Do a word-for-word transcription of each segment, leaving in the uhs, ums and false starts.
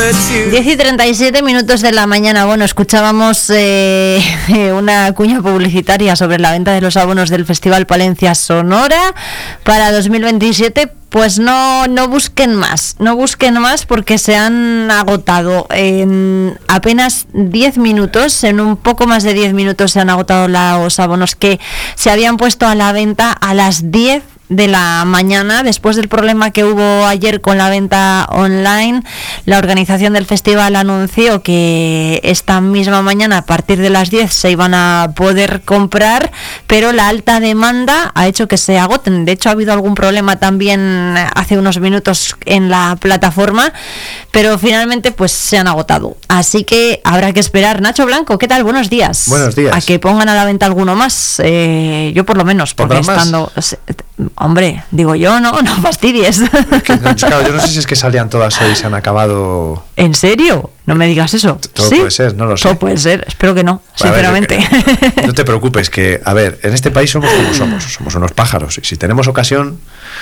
diez y treinta y siete minutos de la mañana. Bueno, escuchábamos eh, una cuña publicitaria sobre la venta de los abonos del Festival Palencia Sonora para dos mil veintisiete. Pues no, no busquen más, no busquen más porque se han agotado en apenas diez minutos, en un poco más de diez minutos se han agotado los abonos que se habían puesto a la venta a las diez de la mañana, después del problema que hubo ayer con la venta online. La organización del festival anunció que esta misma mañana a partir de las diez se iban a poder comprar, pero la alta demanda ha hecho que se agoten. De hecho ha habido algún problema también hace unos minutos en la plataforma, pero finalmente pues se han agotado, así que habrá que esperar. Nacho Blanco, ¿qué tal? Buenos días. Buenos días. A que pongan a la venta alguno más, eh, yo por lo menos, porque estando... Hombre, digo yo, no, no fastidies. Que, no, claro, yo no sé si es que salían todas hoy y se han acabado. ¿En serio? No me digas eso. Todo ¿Sí? puede ser, no lo sé. Todo puede ser, espero que no, bueno, sinceramente. Ver, que, no te preocupes, que, a ver, en este país somos como somos, somos unos pájaros, y si tenemos ocasión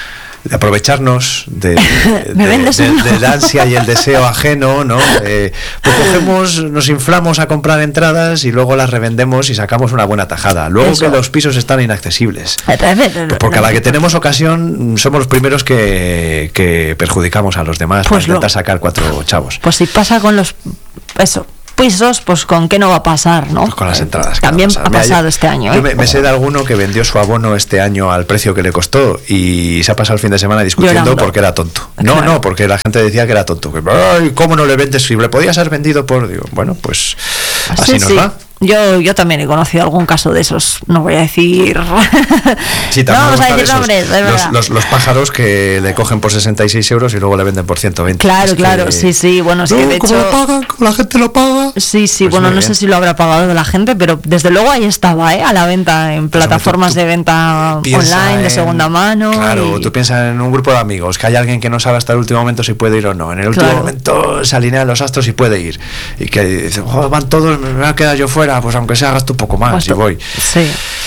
de aprovecharnos de, de, de, de, del ansia y el deseo ajeno, ¿no? Eh, pues cogemos, nos inflamos a comprar entradas y luego las revendemos y sacamos una buena tajada. Luego Eso. que los pisos están inaccesibles. Porque a la que tenemos ocasión somos los primeros que, que perjudicamos a los demás pues para intentar lo, sacar cuatro chavos. Pues si pasa con los... Eso. pisos, pues con qué no va a pasar, ¿no? Pues con las entradas. También no ha pasado Mira, yo, este año. Yo ¿eh? me, me sé de alguno que vendió su abono este año al precio que le costó y se ha pasado el fin de semana discutiendo Llorando. porque era tonto. No, claro. no, porque la gente decía que era tonto. Que, ay, ¿cómo no le vendes si le podías haber vendido por...? Digo, bueno, pues así sí, nos sí. va. Yo, yo también he conocido algún caso de esos, no voy a decir... Sí, no vamos a decir nombres, de los, los, los pájaros que le cogen por sesenta y seis euros y luego le venden por ciento veinte. Claro, es claro, que... sí, sí, bueno, es no, que de ¿cómo hecho... lo pagan? ¿Cómo la gente lo paga? Sí, sí, pues bueno, no bien. sé si lo habrá pagado la gente, pero desde luego ahí estaba, ¿eh? A la venta, en pues plataformas tú, tú de venta online, en, de segunda mano. Claro, y... tú piensas en un grupo de amigos, que hay alguien que no sabe hasta el último momento si puede ir o no. En el último claro. momento se alinean los astros y puede ir. Y que dicen, oh, van todos, me voy a quedar yo fuera, pues aunque sea gasto un poco más. Pues y voy. Sí.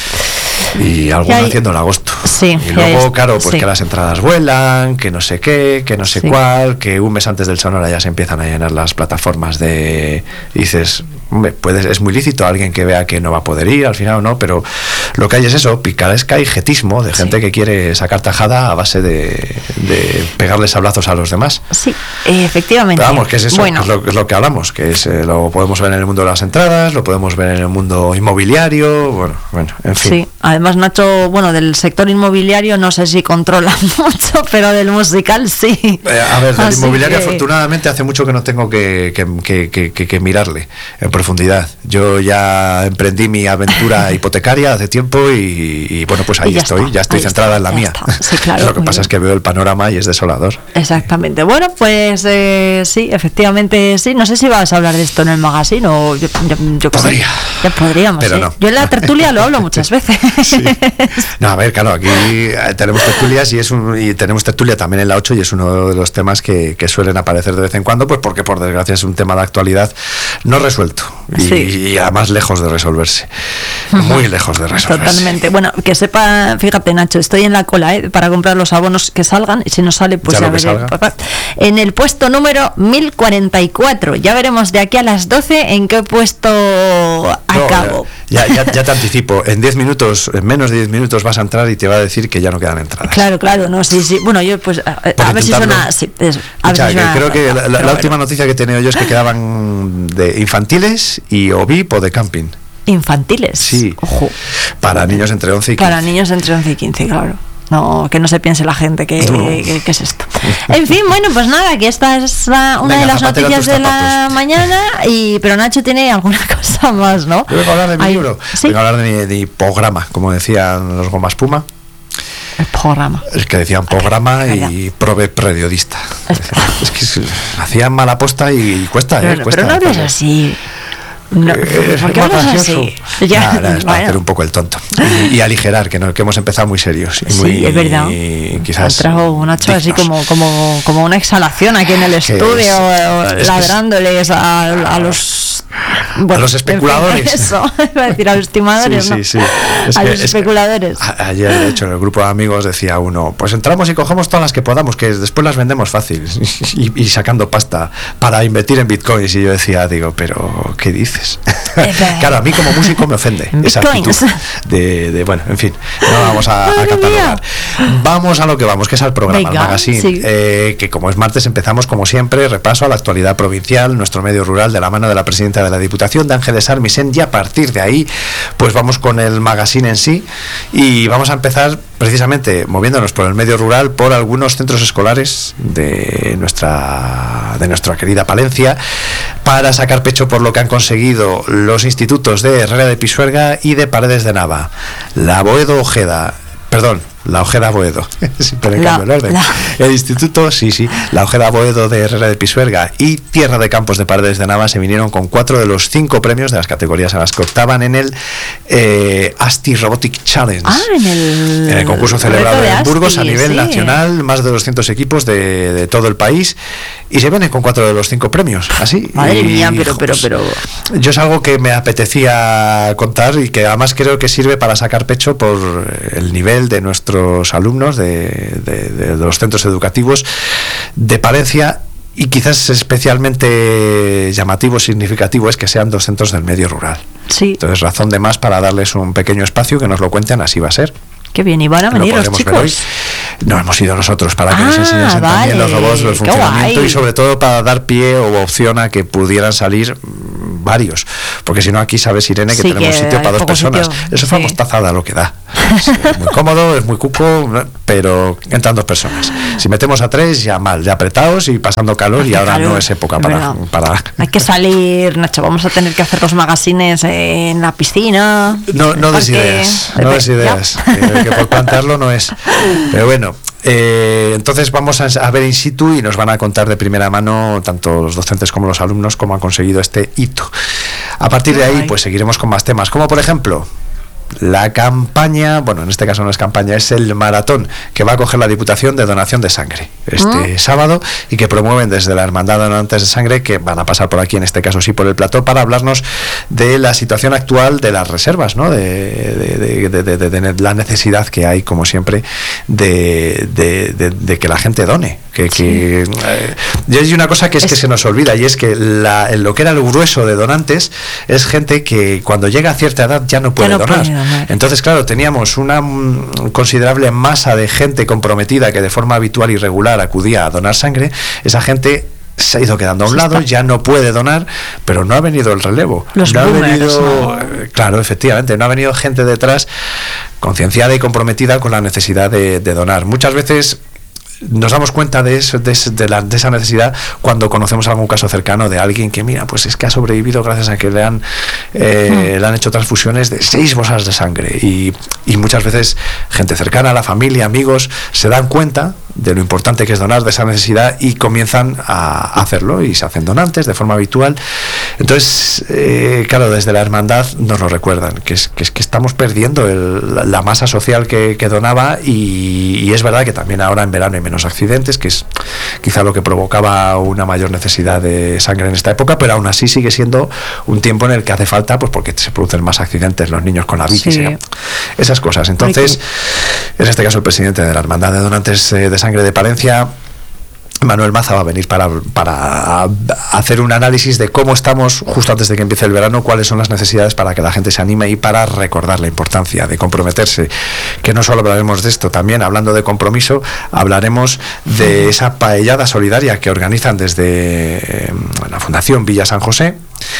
Y alguno hay... haciendo el agosto. Sí, y luego, hay... claro, pues sí. que las entradas vuelan, que no sé qué, que no sé sí. cuál, que un mes antes del Sonora ya se empiezan a llenar las plataformas de... Y dices, hombre, puedes, es muy lícito alguien que vea que no va a poder ir al final o no, pero lo que hay es eso, picaresca y jetismo de gente sí. que quiere sacar tajada a base de, de pegarle sablazos a los demás. Sí, efectivamente. Pero vamos, que es eso, bueno. es, lo, es lo que hablamos, que es, eh, lo podemos ver en el mundo de las entradas, lo podemos ver en el mundo inmobiliario, bueno, bueno, en fin. Sí, además Nacho, bueno, del sector inmobiliario no sé si controla mucho, pero del musical sí. Eh, a ver, del Así inmobiliario que... afortunadamente hace mucho que no tengo que, que, que, que, que mirarle en profundidad. Yo ya emprendí mi aventura hipotecaria hace tiempo y, y bueno, pues ahí ya estoy, está, ya estoy centrada está, en la mía. Sí, claro, lo que pasa bien. es que veo el panorama y es desolador. Exactamente. Bueno, pues eh, sí, efectivamente sí. No sé si vas a hablar de esto en el magazine o yo, yo, yo podría. Ya podríamos, pero ¿eh? no. Yo en la tertulia lo hablo muchas veces. Sí. No, a ver, claro, aquí tenemos tertulias y es un, y tenemos tertulia también en la ocho y es uno de los temas que, que suelen aparecer de vez en cuando, pues porque por desgracia es un tema de actualidad no resuelto y, sí. y además lejos de resolverse, muy lejos de resolverse. Totalmente. Bueno, que sepa, fíjate Nacho, estoy en la cola ¿eh? para comprar los abonos que salgan y si no sale, pues ya, ya veré. En el puesto número mil cuarenta y cuatro, ya veremos de aquí a las doce en qué puesto acabo. No, ya, ya, ya te anticipo, en diez minutos, en menos de diez minutos vas a entrar y te va a decir que ya no quedan entradas. Claro, claro, no, sí, sí. Bueno, yo pues a, a ver si suena... Sí, es, a Escucha, ver si suena, que creo que la, la, la bueno. última noticia que he tenido yo es que quedaban de infantiles y o V I P o de camping. ¿Infantiles? Sí. Ojo. Para niños entre once y quince. Para niños entre once y quince, claro. No, que no se piense la gente que, no. que, que es esto. En fin, bueno, pues nada, que esta es la, una Venga, de las noticias de la mañana, y pero Nacho tiene alguna cosa más, ¿no? Yo vengo a hablar de mi Ay, libro, ¿sí? vengo a hablar de mi, de mi programa, como decían los Gomas Puma. El programa. Es que decían programa y prove periodista. Es, es que hacían mala posta y cuesta, pero, ¿eh? Cuesta, pero no hables así. No, eh, ¿por qué hablas así? Ya, nada, es para bueno. hacer un poco el tonto y, y aligerar, que, no, que hemos empezado muy serios y muy, sí, es verdad. Y quizás ha trajo Nacho así como, como, como una exhalación aquí en el estudio, ladrándoles a, a los bueno, a los especuladores. Eso, iba a decir a los timadores, sí, ¿no? Sí, sí. Es a que, los especuladores. Que, ayer, de hecho, en el grupo de amigos decía uno, pues entramos y cogemos todas las que podamos, que después las vendemos fácil y, y sacando pasta para invertir en bitcoins. Y yo decía, digo, pero ¿qué dices? Claro, a mí como músico me ofende esa actitud de, de, bueno, en fin, no vamos a, a catalogar. Vamos a lo que vamos, que es al programa, Venga, al magazine, sí. eh, que como es martes empezamos como siempre, repaso a la actualidad provincial, nuestro medio rural, de la mano de la presidenta de la Diputación, de Ángeles Armisen, y a partir de ahí pues vamos con el magazine en sí y vamos a empezar precisamente moviéndonos por el medio rural, por algunos centros escolares de nuestra de nuestra querida Palencia, para sacar pecho por lo que han conseguido los institutos de Herrera de Pisuerga y de Paredes de Nava. La Boedo Ojeda, perdón, la Ojeda Boedo, siempre me cambio el orden. La... El instituto, sí, sí, la Ojeda Boedo de Herrera de Pisuerga y Tierra de Campos de Paredes de Nava se vinieron con cuatro de los cinco premios de las categorías a las que optaban en el eh, ASTI Robotic Challenge. Ah, en el, en el concurso celebrado en Burgos a nivel sí. nacional, más de doscientos equipos de, de todo el país, y se vienen con cuatro de los cinco premios, así. Madre y, mía, pero, pero, pero... Yo es algo que me apetecía contar y que además creo que sirve para sacar pecho por el nivel de nuestro alumnos de, de, de los centros educativos de Palencia, y quizás especialmente llamativo, significativo es que sean dos centros del medio rural. Sí. Entonces, razón de más para darles un pequeño espacio, que nos lo cuenten, así va a ser. Qué bien, y van a venir los chicos. No, hemos ido nosotros para que ah, nos enseñasen vale. también los robots, el funcionamiento, y sobre todo para dar pie o opción a que pudieran salir varios, porque si no aquí sabes, Irene, que sí, tenemos que sitio para dos personas. Sitio. Eso fue sí. mostazada lo que da. Sí, es muy cómodo, es muy cuco, pero entran dos personas. Si metemos a tres, ya mal, ya apretados y pasando calor, y ahora calor. no es época es para, para... Hay que salir, Nacho, vamos a tener que hacer los magazines en la piscina. No, no des ideas, no des ideas. Que, que por plantearlo no es. Pero bueno, eh, entonces vamos a, a ver in situ y nos van a contar de primera mano tanto los docentes como los alumnos cómo han conseguido este hito. A partir de ahí, pues seguiremos con más temas, como por ejemplo la campaña, bueno, en este caso no es campaña, es el maratón que va a coger la Diputación de donación de sangre este ¿Mm? sábado, y que promueven desde la Hermandad de Donantes de Sangre, que van a pasar por aquí, en este caso sí por el plató, para hablarnos de la situación actual de las reservas, ¿no? de, de, de, de, de, de la necesidad que hay, como siempre, de, de, de, de que la gente done. Que, sí. que eh, y hay una cosa que es, es que se nos olvida, y es que la, lo que era el grueso de donantes es gente que cuando llega a cierta edad ya no puede, ya no donar. puede donar. Entonces, claro, teníamos una um, considerable masa de gente comprometida que de forma habitual y regular acudía a donar sangre. Esa gente se ha ido quedando a un lado, ya no puede donar, pero no ha venido el relevo. Los no boomers, ha venido, ¿no? Claro, efectivamente, no ha venido gente detrás concienciada y comprometida con la necesidad de, de donar. Muchas veces nos damos cuenta de, eso, de, de, la, de esa necesidad cuando conocemos algún caso cercano de alguien que, mira, pues es que ha sobrevivido gracias a que le han, eh, le han hecho transfusiones de seis bolsas de sangre, y, y muchas veces gente cercana, la familia, amigos, se dan cuenta de lo importante que es donar, de esa necesidad, y comienzan a hacerlo y se hacen donantes de forma habitual. Entonces, eh, claro, desde la hermandad nos lo recuerdan, que es que, es que estamos perdiendo el, la masa social que, que donaba, y, y es verdad que también ahora en verano hay menos accidentes, que es quizá lo que provocaba una mayor necesidad de sangre en esta época, pero aún así sigue siendo un tiempo en el que hace falta, pues porque se producen más accidentes, los niños con la bici, sí. esas cosas. Entonces, en este caso el presidente de la Hermandad de Donantes de Sangre de Palencia, Manuel Maza, va a venir para, para hacer un análisis de cómo estamos justo antes de que empiece el verano, cuáles son las necesidades para que la gente se anime y para recordar la importancia de comprometerse. Que no solo hablaremos de esto, también hablando de compromiso, hablaremos de esa paellada solidaria que organizan desde eh, la Fundación Villa San José,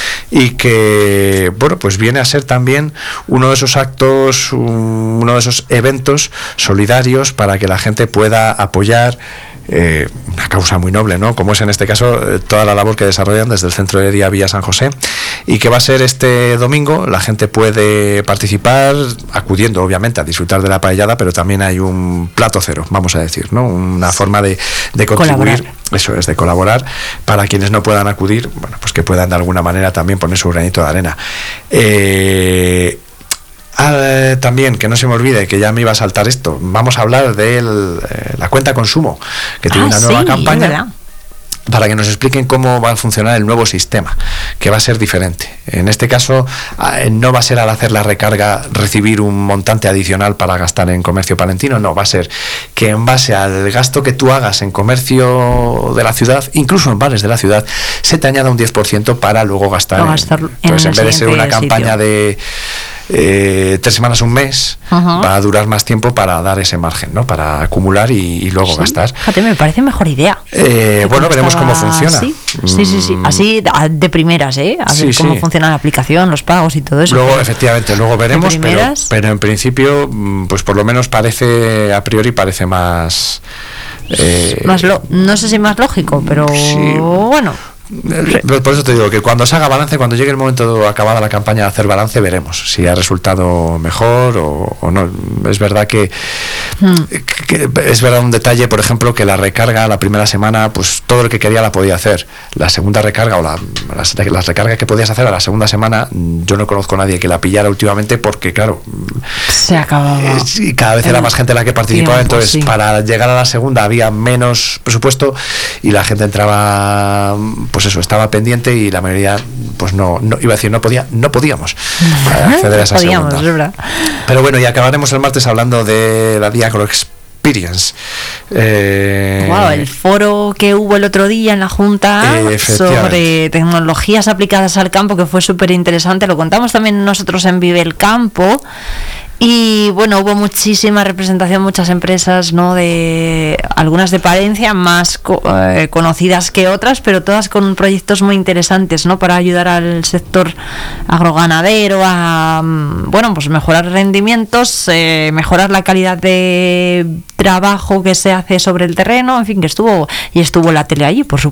y que, bueno, pues viene a ser también uno de esos actos, uno de esos eventos solidarios para que la gente pueda apoyar Eh, una causa muy noble, ¿no? Como es en este caso eh, toda la labor que desarrollan desde el Centro de Día Villa San José, y que va a ser este domingo. La gente puede participar acudiendo, obviamente, a disfrutar de la paellada, pero también hay un plato cero, vamos a decir, ¿no? Una forma de, de contribuir, colaborar. Eso es, de colaborar, para quienes no puedan acudir, bueno, pues que puedan de alguna manera también poner su granito de arena. Eh... Ah, también, que no se me olvide, que ya me iba a saltar esto, vamos a hablar de el, eh, la cuenta consumo, que tiene ah, una nueva sí, campaña para que nos expliquen cómo va a funcionar el nuevo sistema, que va a ser diferente. En este caso, no va a ser al hacer la recarga recibir un montante adicional para gastar en comercio palentino, no, va a ser que en base al gasto que tú hagas en comercio de la ciudad, incluso en bares de la ciudad, se te añada un diez por ciento para luego gastar. No en, gastar en entonces, en vez de ser una sitio. campaña de Eh, tres semanas, un mes, uh-huh. va a durar más tiempo para dar ese margen, ¿no? Para acumular y, y luego sí. gastar. Fíjate, me parece mejor idea. Eh, bueno, veremos cómo funciona. Sí, sí, sí, sí. Así de primeras, ¿eh? Así sí, cómo sí. funciona la aplicación, los pagos y todo eso. Luego, efectivamente, luego veremos, pero, pero en principio, pues por lo menos parece, a priori parece más... Eh, más lo, no sé si más lógico, pero sí. bueno... Por eso te digo que cuando se haga balance, cuando llegue el momento de acabada la campaña de hacer balance, veremos si ha resultado mejor o, o no. Es verdad que, hmm. que es verdad un detalle, por ejemplo, que la recarga la primera semana, pues todo lo que quería la podía hacer. La segunda recarga o la, las, las recargas que podías hacer a la segunda semana, yo no conozco a nadie que la pillara últimamente porque, claro, se acababa. Y cada vez era más gente la que participaba, tiempo, entonces sí. para llegar a la segunda había menos presupuesto y la gente entraba, pues eso, estaba pendiente y la mayoría, pues no, no iba a decir, no podía, no podíamos acceder a esa podíamos, segunda. Es verdad. Pero bueno, y acabaremos el martes hablando de la Diagro Experience. Eh, wow, el foro que hubo el otro día en la Junta sobre tecnologías aplicadas al campo, que fue súper interesante. Lo contamos también nosotros en Vive el Campo. Y bueno, hubo muchísima representación, muchas empresas, ¿no? De algunas de Palencia, más co- eh, conocidas que otras, pero todas con proyectos muy interesantes, ¿no? Para ayudar al sector agroganadero a, bueno, pues mejorar rendimientos, eh, mejorar la calidad de trabajo que se hace sobre el terreno, en fin, que estuvo y estuvo la tele allí, por supuesto.